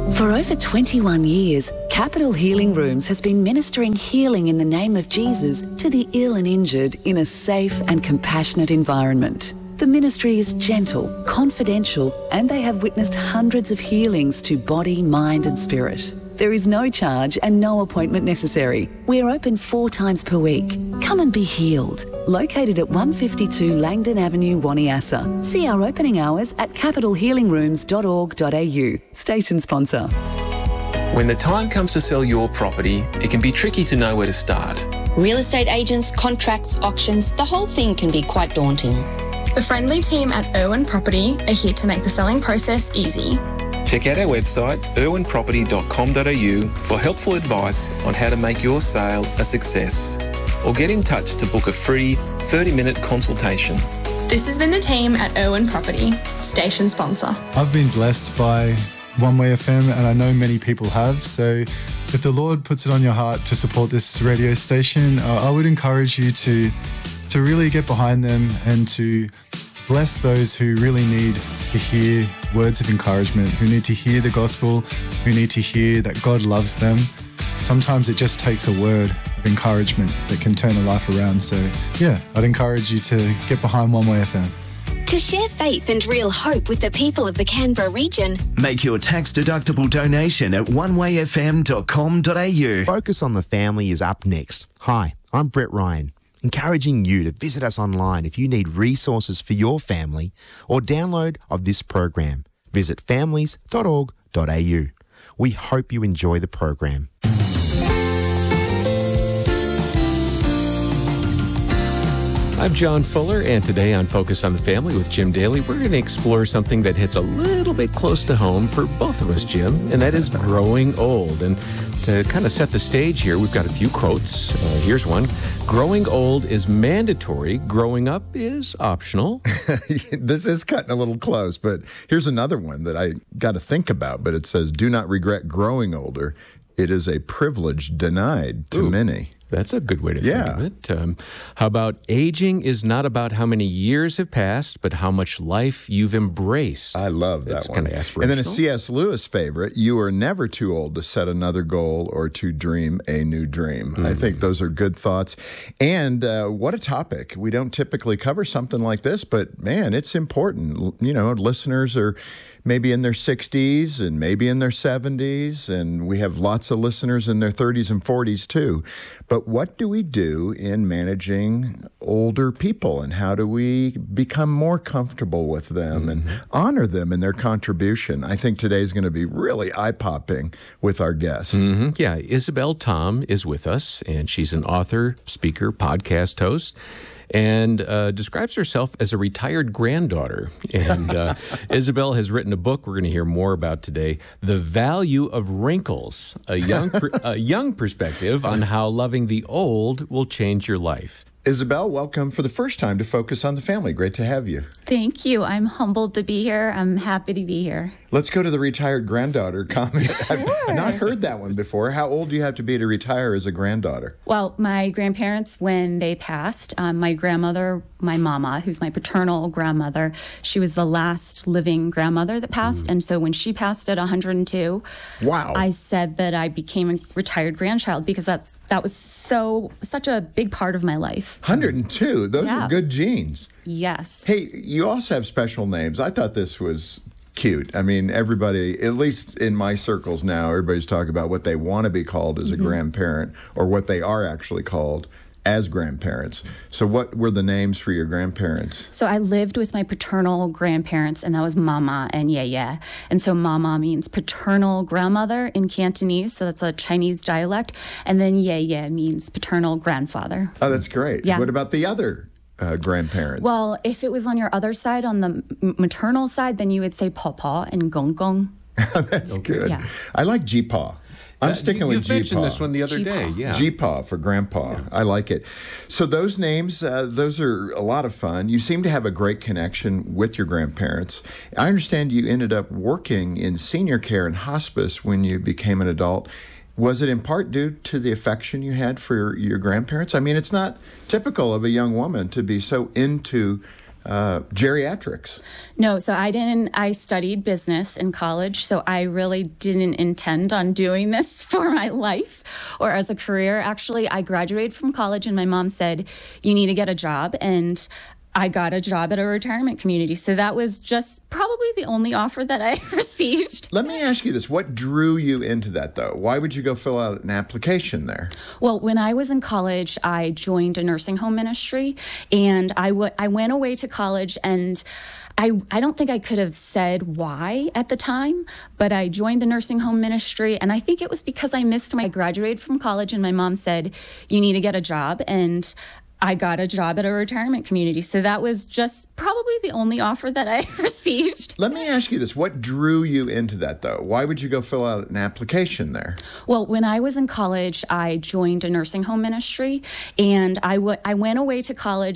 For over 21 years, Capital Healing Rooms has been ministering healing in the name of Jesus to the ill and injured in a safe and compassionate environment. The ministry is gentle, confidential, and they have witnessed hundreds of healings to body, mind and spirit. There is no charge and no appointment necessary. We're open 4 times per week. Come and be healed. Located at 152 Langdon Avenue, Waniassa. See our opening hours at capitalhealingrooms.org.au. Station sponsor. When the time comes to sell your property, it can be tricky to know where to start. Real estate agents, contracts, auctions, the whole thing can be quite daunting. The friendly team at Irwin Property are here to make the selling process easy. Check out our website, irwinproperty.com.au, for helpful advice on how to make your sale a success. Or get in touch to book a free 30-minute consultation. This has been the team at Irwin Property, station sponsor. I've been blessed by One Way FM, and I know many people have. So if the Lord puts it on your heart to support this radio station, I would encourage you to really get behind them and to bless those who really need to hear words of encouragement, who need to hear the gospel, who need to hear that God loves them. Sometimes it just takes a word of encouragement that can turn a life around. So yeah, I'd encourage you to get behind One Way FM. To share faith and real hope with the people of the Canberra region, make your tax-deductible donation at onewayfm.com.au. Focus on the Family is up next. Hi, I'm Brett Ryan, encouraging you to visit us online if you need resources for your family or download of this program. Visit families.org.au. We hope you enjoy the program. I'm John Fuller, and today on Focus on the Family with Jim Daly, we're going to explore something that hits a little bit close to home for both of us, Jim, and that is growing old. And to kind of set the stage here, we've got a few quotes. Here's one. Growing old is mandatory. Growing up is optional. This is cutting a little close, but here's another one that I got to think about. But it says, do not regret growing older. It is a privilege denied to many. That's a good way to think of it. How about aging is not about how many years have passed, but how much life you've embraced. I love that one. It's kind of aspirational. And then a C.S. Lewis favorite, you are never too old to set another goal or to dream a new dream. Mm-hmm. I think those are good thoughts. And what a topic. We don't typically cover something like this, but man, it's important. You know, listeners are maybe in their 60s and maybe in their 70s, and we have lots of listeners in their 30s and 40s too. But what do we do in managing older people, and how do we become more comfortable with them and honor them and their contribution? I think today's going to be really eye-popping with our guest. Yeah, Isabel Tom is with us, and she's an author, speaker, podcast host, and describes herself as a retired granddaughter. And Isabel has written a book we're going to hear more about today, The Value of Wrinkles, a young perspective on how loving the old will change your life. Isabel, welcome for the first time to Focus on the Family. Great to have you. Thank you. I'm humbled to be here. I'm happy to be here. Let's go to the retired granddaughter comment. Sure. I've not heard that one before. How old do you have to be to retire as a granddaughter? Well, my grandparents, when they passed, my grandmother, my mama, who's my paternal grandmother, she was the last living grandmother that passed. And so when she passed at 102, wow, I said that I became a retired grandchild because that was such a big part of my life. 102. Those are good genes. Yes. Hey, you also have special names. I thought this was cute. I mean, everybody, at least in my circles now, everybody's talking about what they want to be called as a grandparent or what they are actually called as grandparents. So what were the names for your grandparents? So I lived with my paternal grandparents, and that was Mama and Yaya. And so Mama means paternal grandmother in Cantonese, so that's a Chinese dialect. And then Yaya means paternal grandfather. Oh, that's great. Yeah. What about the other grandparents? Well, if it was on your other side, on the maternal side, then you would say Papa and Gong Gong. That's good. Yeah. I like Jipa. I'm sticking with Jipa. You mentioned this one the other day, yeah. Jipa for grandpa. Yeah. I like it. So those names, those are a lot of fun. You seem to have a great connection with your grandparents. I understand you ended up working in senior care and hospice when you became an adult. Was it in part due to the affection you had for your grandparents? I mean, it's not typical of a young woman to be so into geriatrics. No, so I studied business in college, so I really didn't intend on doing this for my life or as a career. Actually, I graduated from college and my mom said, you need to get a job, and I got a job at a retirement community. So that was just probably the only offer that I received. Let me ask you this. What drew you into that, though? Why would you go fill out an application there? Well, when I was in college, I joined a nursing home ministry, and I went away to college, and I don't think I could have said why at the time, but I joined the nursing home ministry, and I think it was because I graduated from college, and my mom said, you need to get a job, and I got a job at a retirement community. So that was just probably the only offer that I received. Let me ask you this. What drew you into that, though? Why would you go fill out an application there? Well, when I was in college, I joined a nursing home ministry, and I went away to college.